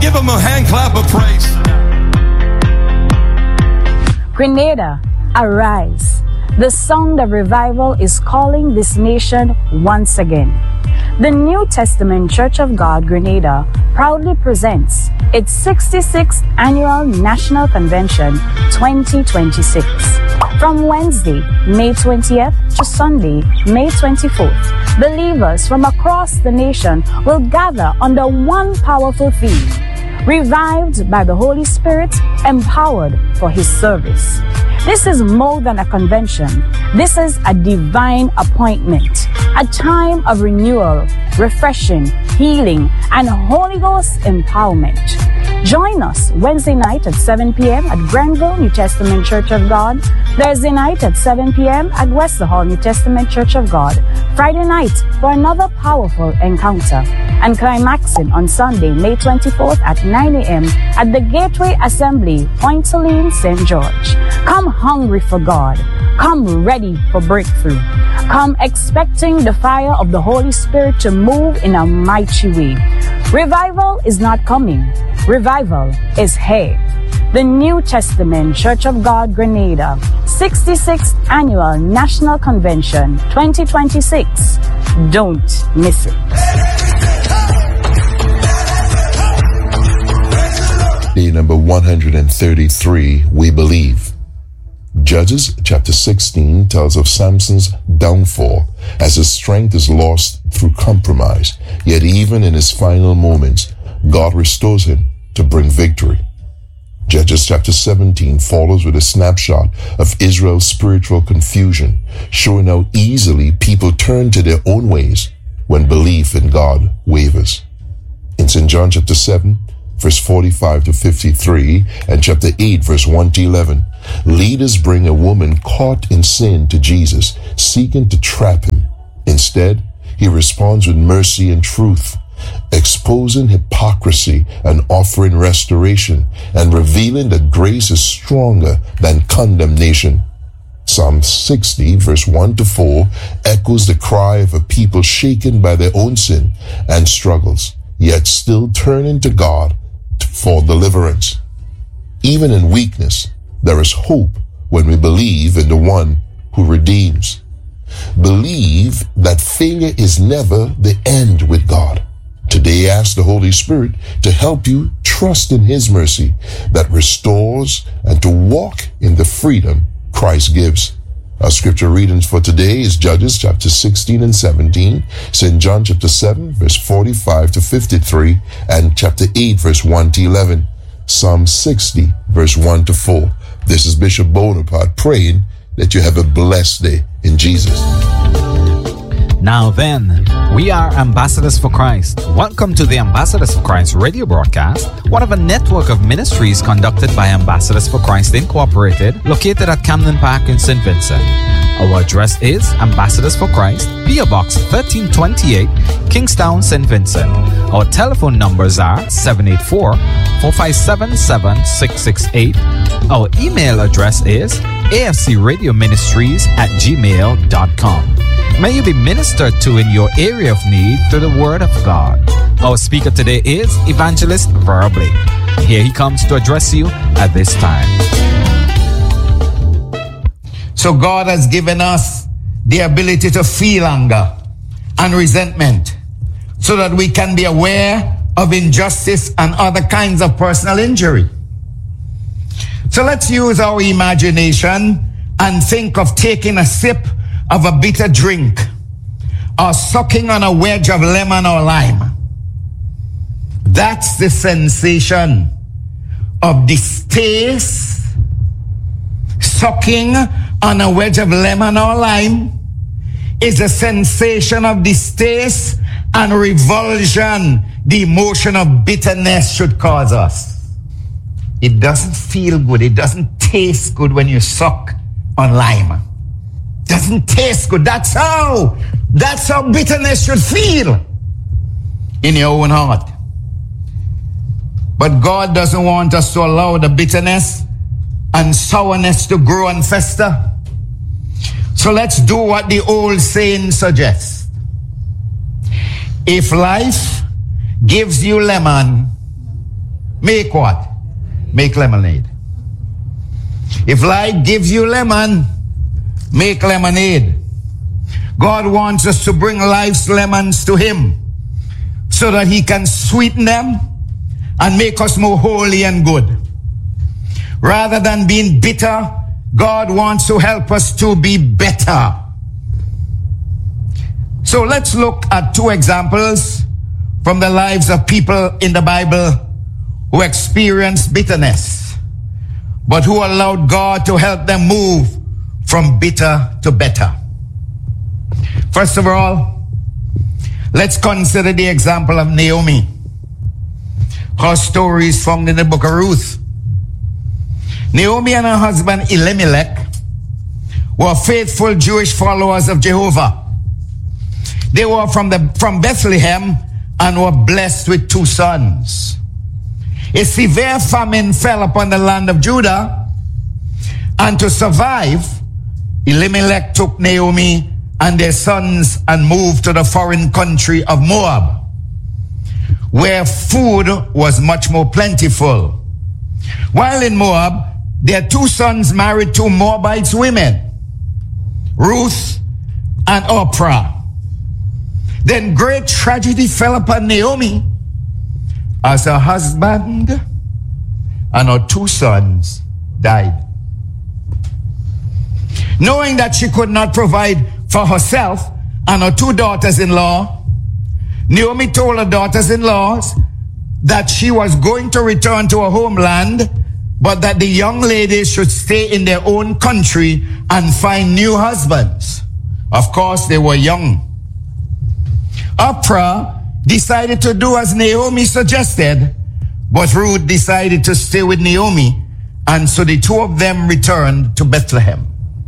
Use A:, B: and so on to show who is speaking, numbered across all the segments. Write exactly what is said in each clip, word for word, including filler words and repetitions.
A: Give them a hand clap of praise.
B: Grenada, arise. The sound of revival is calling this nation once again. The New Testament Church of God, Grenada, proudly presents its sixty-sixth Annual National Convention twenty twenty-six. From Wednesday, May twentieth to Sunday, May twenty-fourth, believers from across the nation will gather under one powerful theme: revived by the Holy Spirit, empowered for His service. This is more than a convention. This is a divine appointment, a time of renewal, refreshing, healing, and Holy Ghost empowerment. Join us Wednesday night at seven p.m. at Granville New Testament Church of God, Thursday night at seven p.m. at Wester Hall New Testament Church of God, Friday night for another powerful encounter, and climaxing on Sunday, May twenty-fourth at nine a.m. at the Gateway Assembly, Pointe-Saline, Saint George. Come hungry for God. Come ready for breakthrough. Come expecting the fire of the Holy Spirit to move in a mighty way. Revival is not coming. Revival is here. The New Testament Church of God, Grenada, sixty-sixth Annual National Convention twenty twenty-six. Don't miss it.
C: Day number one hundred thirty-three, we believe. Judges chapter sixteen tells of Samson's downfall as his strength is lost through compromise. Yet even in his final moments, God restores him to bring victory. Judges chapter seventeen follows with a snapshot of Israel's spiritual confusion, showing how easily people turn to their own ways when belief in God wavers. In Saint John chapter seven, verse forty-five to fifty-three, and chapter eight, verse one to eleven, leaders bring a woman caught in sin to Jesus, seeking to trap him. Instead, he responds with mercy and truth, exposing hypocrisy and offering restoration, and revealing that grace is stronger than condemnation. Psalm sixty, verse one to four, echoes the cry of a people shaken by their own sin and struggles, yet still turning to God for deliverance. Even in weakness, there is hope when we believe in the one who redeems. Believe that failure is never the end with God. Today, ask the Holy Spirit to help you trust in His mercy that restores and to walk in the freedom Christ gives. Our scripture readings for today is Judges chapter sixteen and seventeen, Saint John chapter seven, verse forty-five to fifty-three, and chapter eight, verse one to eleven, Psalm sixty, verse one to four. This is Bishop Bonaparte praying that you have a blessed day in Jesus.
D: Now then, we are Ambassadors for Christ. Welcome to the Ambassadors for Christ radio broadcast, one of a network of ministries conducted by Ambassadors for Christ Incorporated, located at Camden Park in Saint Vincent. Our address is Ambassadors for Christ, P O Box thirteen twenty-eight, Kingstown, Saint Vincent. Our telephone numbers are seven eight four, four five seven, seven six six eight. Our email address is A F C Radio Ministries at gmail dot com. May you be ministered to in your area of need through the Word of God. Our speaker today is Evangelist Vera Blake. Here he comes to address you at this time.
E: So God has given us the ability to feel anger and resentment so that we can be aware of injustice and other kinds of personal injury. So let's use our imagination and think of taking a sip of a bitter drink or sucking on a wedge of lemon or lime. That's the sensation of distaste. Sucking on a wedge of lemon or lime is a sensation of distaste and revulsion the emotion of bitterness should cause us. It doesn't feel good. It doesn't taste good when you suck on lime. It doesn't taste good. That's how, that's how bitterness should feel in your own heart. But God doesn't want us to allow the bitterness and sourness to grow and fester. So let's do what the old saying suggests. If life gives you lemon, make what? Make lemonade. If life gives you lemon, make lemonade. God wants us to bring life's lemons to him so that he can sweeten them and make us more holy and good. Rather than being bitter, God wants to help us to be better. So let's look at two examples from the lives of people in the Bible who experienced bitterness, but who allowed God to help them move from bitter to better. First of all, let's consider the example of Naomi. Her story is found in the book of Ruth. Naomi and her husband Elimelech were faithful Jewish followers of Jehovah. They were from, the, from Bethlehem and were blessed with two sons. A severe famine fell upon the land of Judah, and to survive, Elimelech took Naomi and their sons and moved to the foreign country of Moab, where food was much more plentiful. While in Moab, their two sons married two Moabite women, Ruth and Orpah. Then great tragedy fell upon Naomi as her husband and her two sons died. Knowing that she could not provide for herself and her two daughters-in-law, Naomi told her daughters-in-law that she was going to return to her homeland, but that the young ladies should stay in their own country and find new husbands. Of course, they were young. Orpah decided to do as Naomi suggested, but Ruth decided to stay with Naomi, and so the two of them returned to Bethlehem.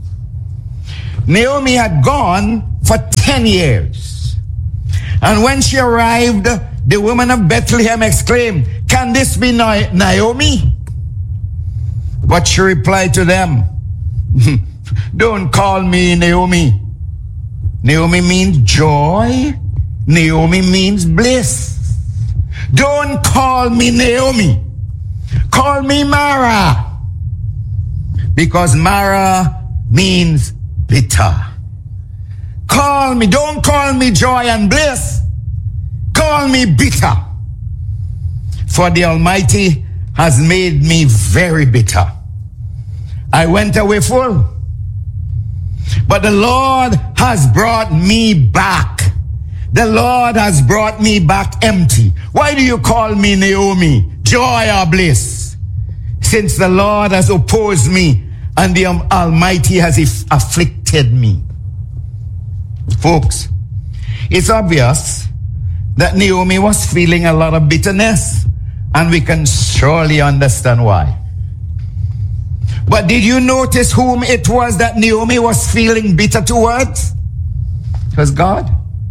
E: Naomi had gone for ten years, and when she arrived, the women of Bethlehem exclaimed, "Can this be Naomi?" But she replied to them, "Don't call me Naomi. Naomi means joy. Naomi means bliss. Don't call me Naomi. Call me Mara, because Mara means bitter. Call me, don't call me joy and bliss. Call me bitter. For the Almighty has made me very bitter. I went away full, but the Lord has brought me back. The Lord has brought me back empty. Why do you call me Naomi, joy or bliss? Since the Lord has opposed me and the Almighty has afflicted me." Folks, it's obvious that Naomi was feeling a lot of bitterness, and we can surely understand why. But did you notice whom it was that Naomi was feeling bitter towards? It was God.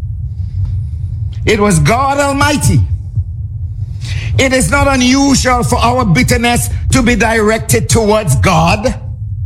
E: It was God Almighty. It is not unusual for our bitterness to be directed towards God.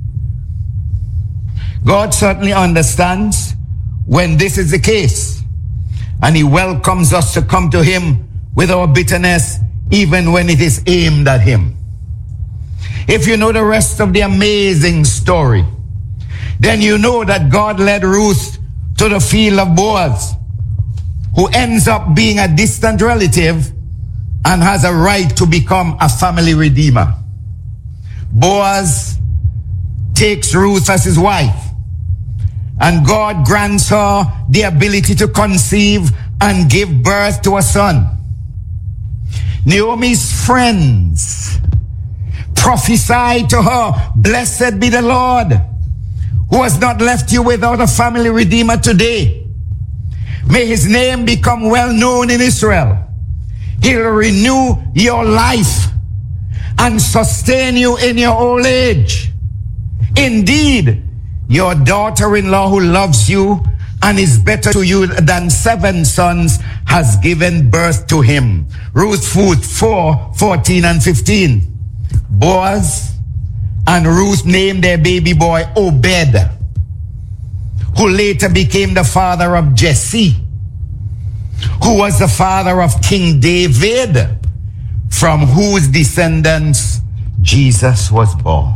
E: God certainly understands when this is the case, and he welcomes us to come to him with our bitterness, even when it is aimed at him. If you know the rest of the amazing story, then you know that God led Ruth to the field of Boaz, who ends up being a distant relative and has a right to become a family redeemer. Boaz takes Ruth as his wife, and God grants her the ability to conceive and give birth to a son. Naomi's friends prophesied to her, "Blessed be the Lord, who has not left you without a family redeemer today. May his name become well known in Israel. He'll renew your life and sustain you in your old age. Indeed, your daughter-in-law who loves you and is better to you than seven sons has given birth to him." Ruth four, fourteen and fifteen. Boaz and Ruth named their baby boy Obed, who later became the father of Jesse, who was the father of King David. from whose descendants Jesus was born.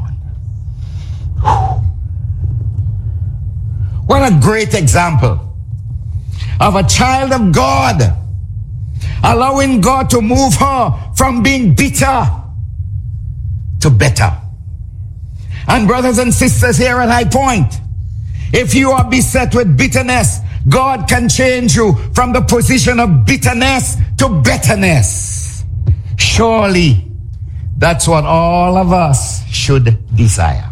E: What a great example of a child of God, allowing God to move her from being bitter to better. And brothers and sisters here at High Point, if you are beset with bitterness, God can change you from the position of bitterness to betterness. Surely, that's what all of us should desire.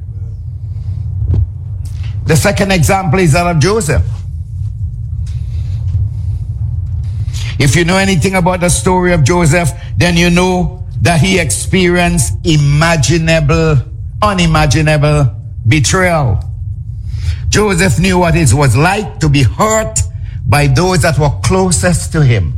E: The second example is that of Joseph. If you know anything about the story of Joseph, then you know that he experienced imaginable, unimaginable betrayal. Joseph knew what it was like to be hurt by those that were closest to him.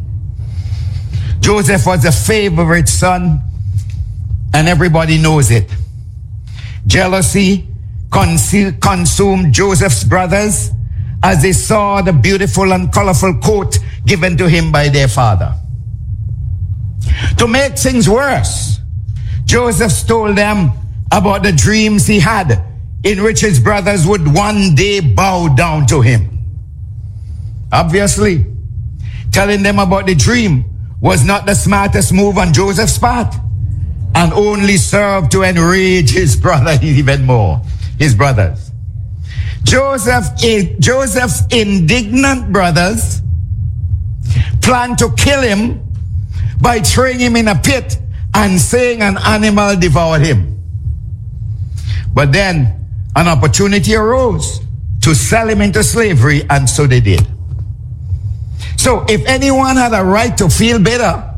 E: Joseph was a favorite son, and everybody knows it. Jealousy consumed Joseph's brothers as they saw the beautiful and colorful coat given to him by their father. To make things worse, Joseph told them about the dreams he had in which his brothers would one day bow down to him. Obviously, telling them about the dream was not the smartest move on Joseph's part, and only served to enrage his brother even more, his brothers. Joseph, Joseph's indignant brothers planned to kill him by throwing him in a pit and saying an animal devoured him. But then an opportunity arose to sell him into slavery, and so they did. So if anyone had a right to feel bitter,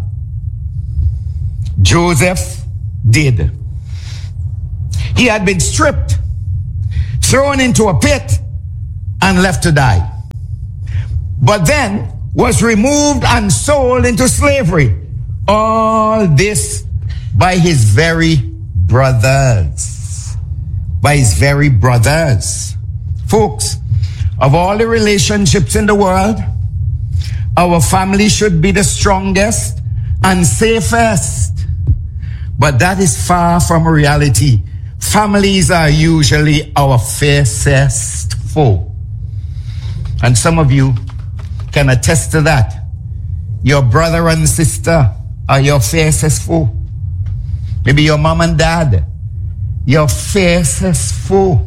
E: Joseph did. He had been stripped, thrown into a pit, and left to die. But then was removed and sold into slavery. All this by his very brothers. By his very brothers. Folks, of all the relationships in the world, our family should be the strongest and safest. But that is far from reality. Families are usually our fiercest foe. And some of you can attest to that. Your brother and sister are your fiercest foe. Maybe your mom and dad, your fiercest foe.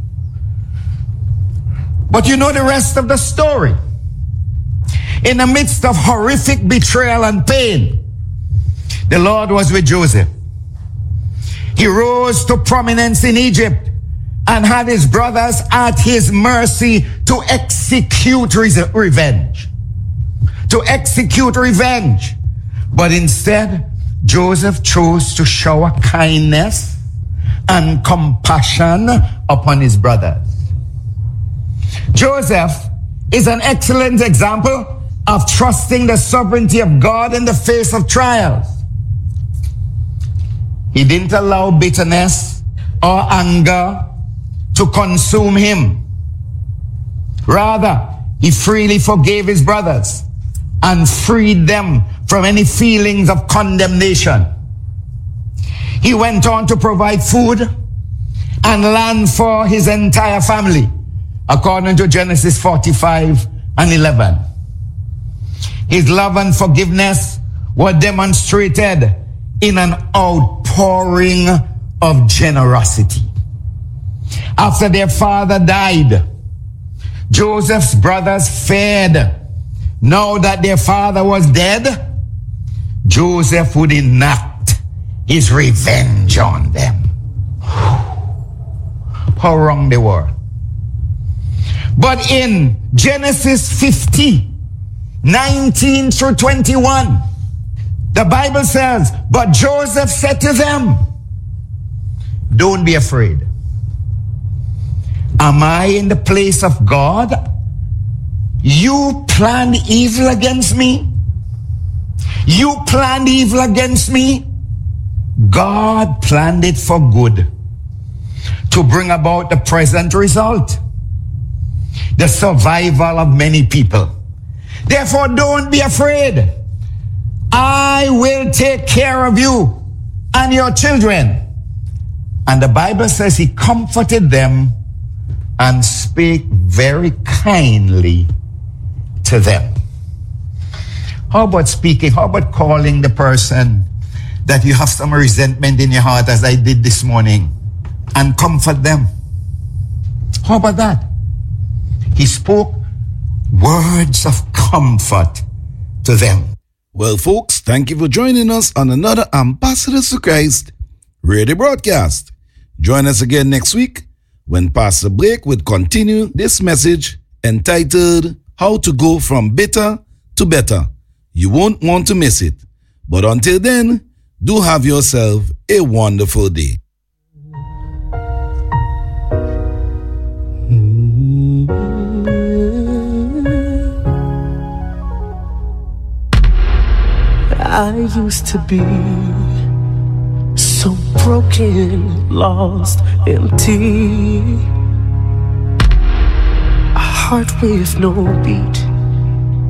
E: But you know the rest of the story. In the midst of horrific betrayal and pain, the Lord was with Joseph. He rose to prominence in Egypt and had his brothers at his mercy to execute revenge. To execute revenge. But instead, Joseph chose to shower kindness and compassion upon his brothers. Joseph is an excellent example of trusting the sovereignty of God in the face of trials. He didn't allow bitterness or anger to consume him. Rather, he freely forgave his brothers and freed them from any feelings of condemnation. He went on to provide food and land for his entire family, according to Genesis forty-five and eleven. His love and forgiveness were demonstrated in an outpouring of generosity. After their father died, Joseph's brothers feared. Now that their father was dead, Joseph would enact his revenge on them. How wrong they were. But in Genesis fifty, nineteen through twenty-one, the Bible says, but Joseph said to them, don't be afraid. Am I in the place of God? You planned evil against me? You planned evil against me? God planned it for good, to bring about the present result, the survival of many people. Therefore, don't be afraid. I will take care of you and your children. And the Bible says he comforted them and spake very kindly to them. How about speaking? How about calling the person that you have some resentment in your heart, as I did this morning, and comfort them? How about that? He spoke words of comfort to them.
F: Well, folks, thank you for joining us on another Ambassadors for Christ radio broadcast. Join us again next week when Pastor Blake will continue this message entitled How to Go from Bitter to Better. You won't want to miss it. But until then, do have yourself a wonderful day.
G: I used to be so broken, lost, empty, a heart with no beat.